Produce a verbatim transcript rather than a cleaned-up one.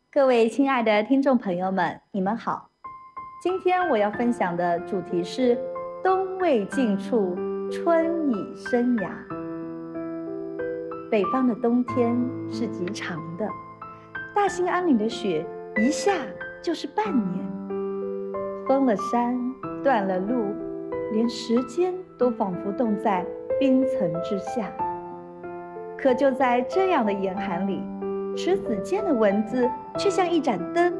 各位亲爱的听众朋友们，你们好。今天我要分享的主题是冬未尽处，春已生芽。北方的冬天是极长的，大兴安岭的雪一下就是半年，封了山，断了路，连时间都仿佛冻在冰层之下。可就在这样的严寒里，池子间的蚊子却像一盏灯，